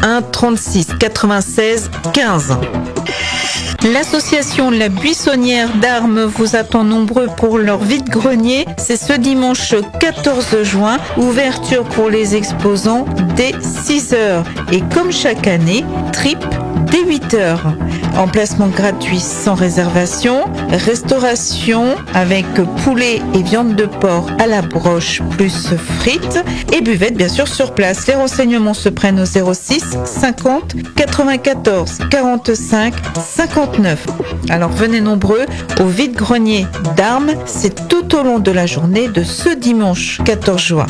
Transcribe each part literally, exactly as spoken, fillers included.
un trente-six quatre-vingt-seize quinze. L'association La Buissonnière d'Armes vous attend nombreux pour leur vide-grenier. C'est ce dimanche quatorze juin. Ouverture pour les exposants dès six heures. Et comme chaque année, trip dès huit heures. Emplacement gratuit sans réservation. Restauration avec poulet et viande de porc à la broche plus frites. Et buvette bien sûr sur place. Les renseignements se prennent au zéro six cinquante quatre-vingt-quatorze quarante-cinq cinquante-neuf. Alors venez nombreux au vide-grenier d'Armes. C'est tout au long de la journée de ce dimanche quatorze juin.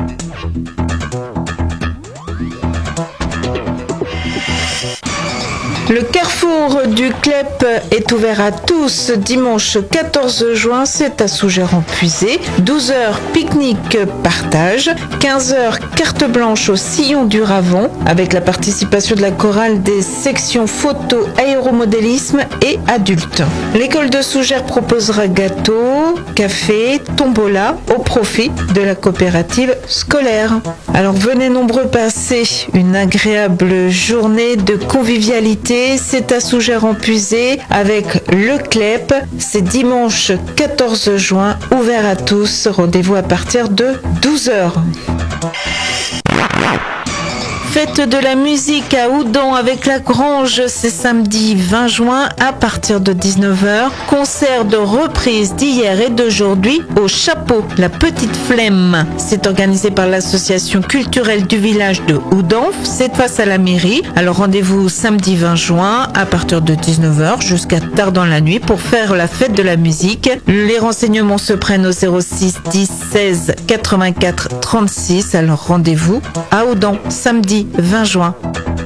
Le carrefour du C L E P est ouvert à tous dimanche quatorze juin, c'est à Sougères-en-Puisé. douze heures pique-nique partage, quinze heures carte blanche au sillon du Ravon avec la participation de la chorale des sections photo, aéromodélisme et adultes. L'école de Sougères proposera gâteaux, café, tombola au profit de la coopérative scolaire. Alors venez nombreux passer une agréable journée de convivialité. C'est à Sougères-en-Puisé avec le C L E P. C'est dimanche quatorze juin, ouvert à tous. Rendez-vous à partir de douze heures. Fête de la musique à Houdan avec la Grange, c'est samedi vingt juin à partir de dix-neuf heures. Concert de reprise d'hier et d'aujourd'hui au Chapeau, la Petite Flemme. C'est organisé par l'association culturelle du village de Houdan. C'est face à la mairie. Alors rendez-vous samedi vingt juin à partir de dix-neuf heures jusqu'à tard dans la nuit pour faire la fête de la musique. Les renseignements se prennent au zéro six dix seize quatre-vingt-quatre trente-six. Alors rendez-vous à Houdan samedi vingt juin.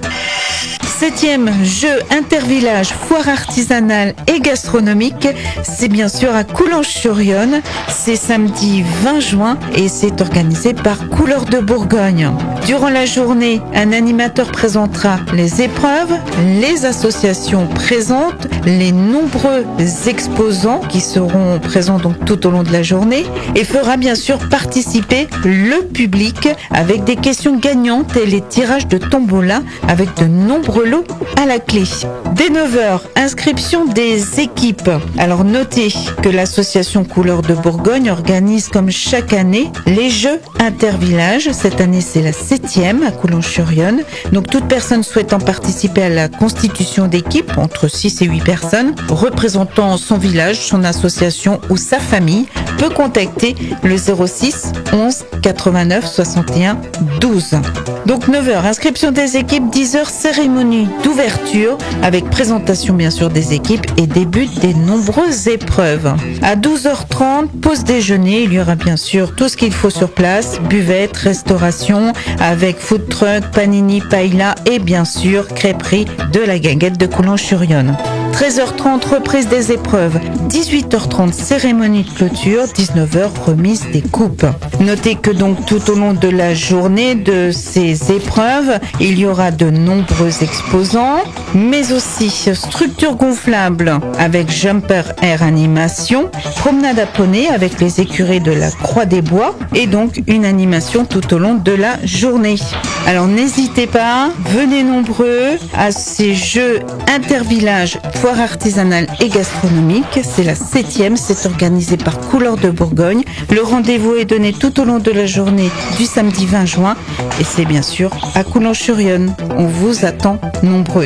Septième jeu intervillage, foire artisanale et gastronomique, c'est bien sûr à Coulanges-sur-Yonne. C'est samedi vingt juin et c'est organisé par Couleurs de Bourgogne. Durant la journée, un animateur présentera les épreuves, les associations présentes, les nombreux exposants qui seront présents donc tout au long de la journée et fera bien sûr participer le public avec des questions gagnantes et les tirages de tombola avec de nombreux lots à la clé. Dès neuf heures, inscription des équipes. Alors notez que l'association Couleurs de Bourgogne organise comme chaque année les Jeux intervillages. Cette année c'est la septième à Coulanges-sur-Yonne. Donc toute personne souhaitant participer à la constitution d'équipes, entre six et huit personnes, représentant son village, son association ou sa famille, peut contacter le zéro six onze quatre-vingt-neuf soixante et un douze. Donc neuf heures, inscription des équipes, dix heures, cérémonie d'ouverture avec présentation bien sûr des équipes et début des nombreuses épreuves. À douze heures trente, pause déjeuner, il y aura bien sûr tout ce qu'il faut sur place, buvette, restauration avec food truck, panini, paella et bien sûr crêperie de la Guinguette de Coulanges-sur-Yonne. treize heures trente, reprise des épreuves. dix-huit heures trente, cérémonie de clôture. dix-neuf heures, remise des coupes. Notez que donc tout au long de la journée de ces épreuves, il y aura de nombreux exposants, mais aussi structure gonflable avec jumper air animation, promenade à poney avec les écureuils de la Croix des Bois et donc une animation tout au long de la journée. Alors n'hésitez pas, venez nombreux à ces jeux intervillages, foire artisanale et gastronomique. C'est la septième, c'est organisé par Couleurs de Bourgogne. Le rendez-vous est donné tout au long de la journée du samedi vingt juin et c'est bien sûr à Coulanges-sur-Yonne. On vous attend nombreux.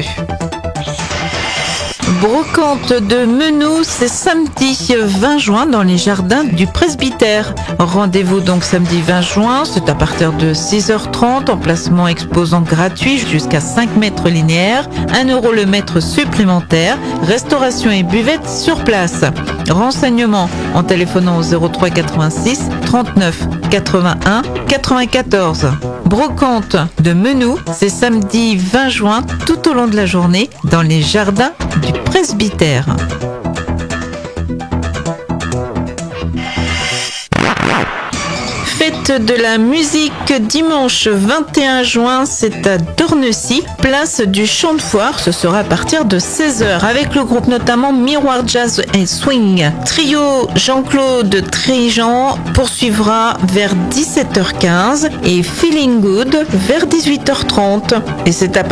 Brocante de Menou, c'est samedi vingt juin dans les jardins du presbytère. Rendez-vous donc samedi vingt juin, c'est à partir de six heures trente, emplacement exposant gratuit jusqu'à cinq mètres linéaires, un euro le mètre supplémentaire, restauration et buvette sur place. Renseignements en téléphonant au zéro trois quatre-vingt-six trente-neuf quatre-vingt-un quatre-vingt-quatorze. Brocante de Menou, c'est samedi vingt juin tout au long de la journée dans les jardins du presbytère. Fête de la musique dimanche vingt et un juin, c'est à Dornecy, place du Champ de Foire. Ce sera à partir de seize heures avec le groupe notamment Miroir Jazz et Swing. Trio Jean-Claude Trijan poursuivra vers dix-sept heures quinze et Feeling Good vers dix-huit heures trente. Et c'est à